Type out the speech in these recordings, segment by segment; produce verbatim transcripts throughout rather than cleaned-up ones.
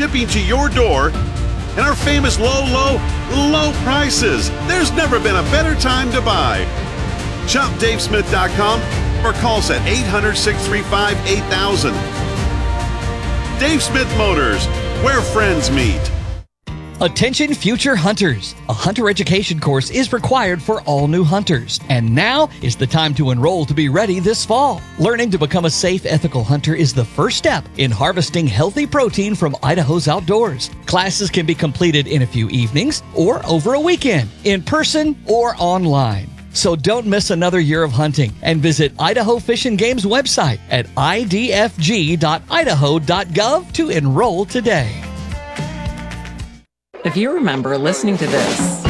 shipping to your door, and our famous low, low, low prices. There's never been a better time to buy. Shop Dave Smith dot com or call us at eight hundred, six three five, eight thousand. Dave Smith Motors, where friends meet. Attention future hunters. A hunter education course is required for all new hunters. And now is the time to enroll to be ready this fall. Learning to become a safe, ethical hunter is the first step in harvesting healthy protein from Idaho's outdoors. Classes can be completed in a few evenings or over a weekend, in person or online. So don't miss another year of hunting and visit Idaho Fish and Game's website at I D F G dot idaho dot gov to enroll today. If you remember listening to this,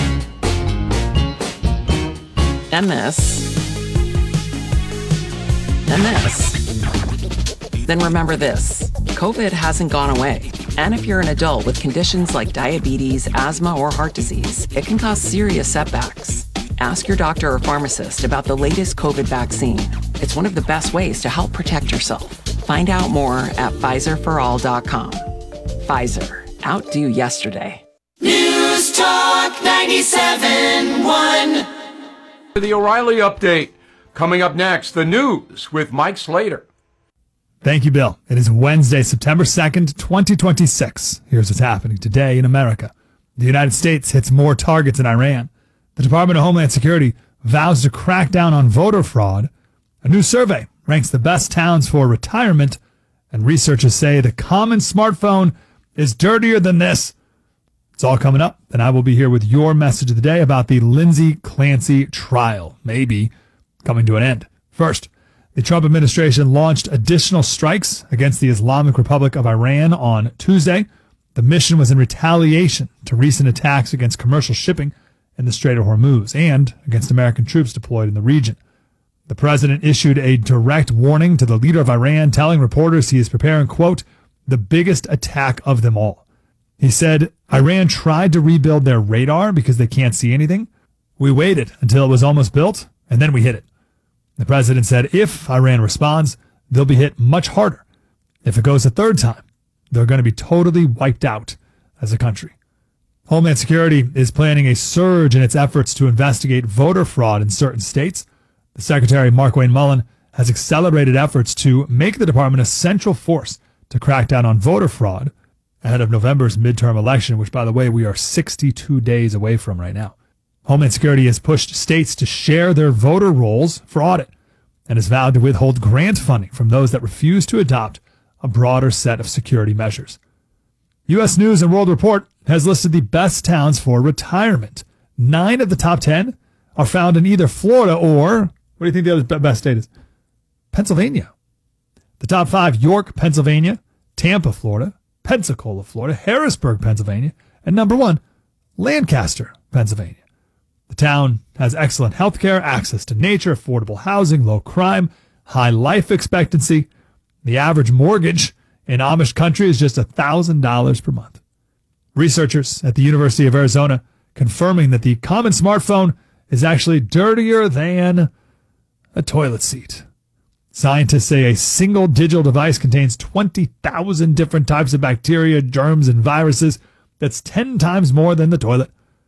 and this, and this, then remember this. COVID hasn't gone away. And if you're an adult with conditions like diabetes, asthma, or heart disease, it can cause serious setbacks. Ask your doctor or pharmacist about the latest COVID vaccine. It's one of the best ways to help protect yourself. Find out more at Pfizer for all dot com. Pfizer. Outdo yesterday. News Talk ninety-seven point one. The O'Reilly Update. Coming up next, the news with Mike Slater. Thank you, Bill. It is Wednesday, September second, twenty twenty-six. Here's what's happening today in America. The United States hits more targets in Iran. The Department of Homeland Security vows to crack down on voter fraud. A new survey ranks the best towns for retirement. And researchers say the common smartphone is dirtier than this. It's all coming up, and I will be here with your message of the day about the Lindsay Clancy trial, maybe coming to an end. First, the Trump administration launched additional strikes against the Islamic Republic of Iran on Tuesday. The mission was in retaliation to recent attacks against commercial shipping in the Strait of Hormuz and against American troops deployed in the region. The president issued a direct warning to the leader of Iran, telling reporters he is preparing, quote, the biggest attack of them all. He said, Iran tried to rebuild their radar because they can't see anything. We waited until it was almost built, and then we hit it. The president said if Iran responds, they'll be hit much harder. If it goes a third time, they're going to be totally wiped out as a country. Homeland Security is planning a surge in its efforts to investigate voter fraud in certain states. The Secretary, Markwayne Mullin, has accelerated efforts to make the department a central force to crack down on voter fraud ahead of November's midterm election, which, by the way, we are sixty-two days away from right now. Homeland Security has pushed states to share their voter rolls for audit and has vowed to withhold grant funding from those that refuse to adopt a broader set of security measures. U S News and World Report has listed the best towns for retirement. Nine of the top ten are found in either Florida or, what do you think the other best state is? Pennsylvania. The top five, York, Pennsylvania, Tampa, Florida, Pensacola, Florida, Harrisburg, Pennsylvania, and number one, Lancaster, Pennsylvania. The town has excellent health care, access to nature, affordable housing, low crime, high life expectancy. The average mortgage in Amish country is just one thousand dollars per month. Researchers at the University of Arizona confirming that the common smartphone is actually dirtier than a toilet seat. Scientists say a single digital device contains twenty thousand different types of bacteria, germs, and viruses. That's ten times more than the toilet.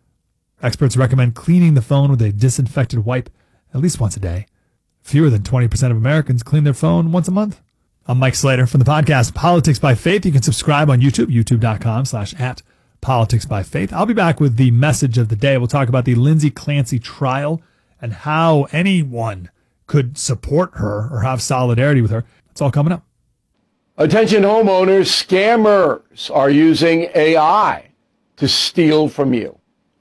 Experts recommend cleaning the phone with a disinfectant wipe at least once a day. Fewer than twenty percent of Americans clean their phone once a month. I'm Mike Slater from the podcast Politics by Faith. You can subscribe on YouTube, youtube.com slash at Politics by Faith. I'll be back with the message of the day. We'll talk about the Lindsay Clancy trial and how anyone could support her or have solidarity with her. It's all coming up. Attention homeowners, scammers are using A I to steal from you.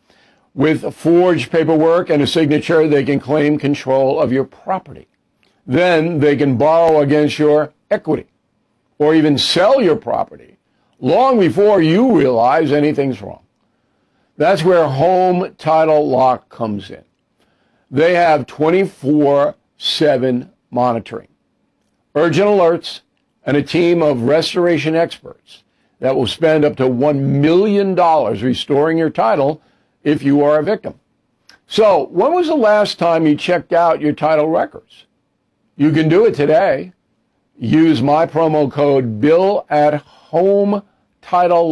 With forged paperwork and a signature, they can claim control of your property. Then they can borrow against your equity or even sell your property long before you realize anything's wrong. That's where Home Title Lock comes in. They have twenty-four seven monitoring, urgent alerts, and a team of restoration experts that will spend up to one million dollars restoring your title if you are a victim. So, when was the last time you checked out your title records? You can do it today. Use my promo code BILL at Home Title